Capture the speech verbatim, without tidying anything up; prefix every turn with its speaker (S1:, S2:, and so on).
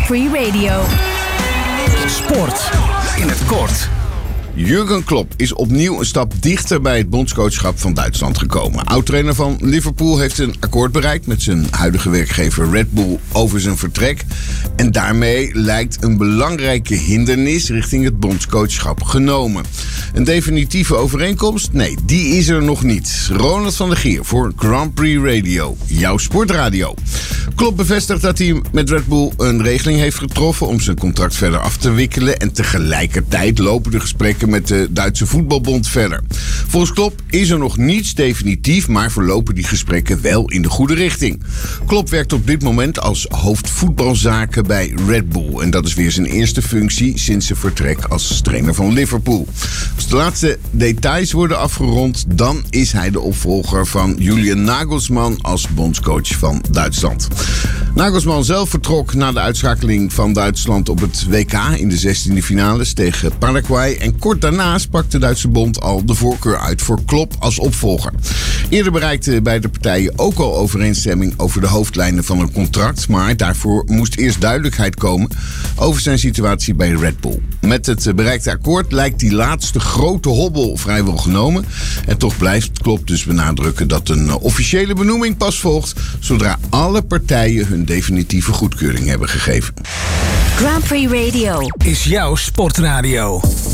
S1: Grand Prix Radio.
S2: Sport in het kort.
S3: Jurgen Klopp is opnieuw een stap dichter bij het bondscoachschap van Duitsland gekomen. Oud-trainer van Liverpool heeft een akkoord bereikt met zijn huidige werkgever Red Bull over zijn vertrek. En daarmee lijkt een belangrijke hindernis richting het bondscoachschap genomen. Een definitieve overeenkomst? Nee, die is er nog niet. Ronald van der Gier voor Grand Prix Radio, jouw sportradio. Klopp bevestigt dat hij met Red Bull een regeling heeft getroffen om zijn contract verder af te wikkelen. En tegelijkertijd lopen de gesprekken met de Duitse voetbalbond verder. Volgens Klopp is er nog niets definitief, maar verlopen die gesprekken wel in de goede richting. Klopp werkt op dit moment als hoofd voetbalzaken bij Red Bull. En dat is weer zijn eerste functie sinds zijn vertrek als trainer van Liverpool. Als de laatste details worden afgerond, dan is hij de opvolger van Julian Nagelsmann als bondscoach van Duitsland. Nagelsmann zelf vertrok na de uitschakeling van Duitsland op het W K in de zestiende finales tegen Paraguay. En kort daarna sprak de Duitse bond al de voorkeur uit voor Klopp als opvolger. Eerder bereikten beide partijen ook al overeenstemming over de hoofdlijnen van een contract. Maar daarvoor moest eerst duidelijkheid komen over zijn situatie bij Red Bull. Met het bereikte akkoord lijkt die laatste grote hobbel vrijwel genomen. En toch blijft Klopp dus benadrukken dat een officiële benoeming pas volgt zodra alle partijen hun definitieve goedkeuring hebben gegeven.
S1: Grand Prix Radio
S2: Is jouw sportradio.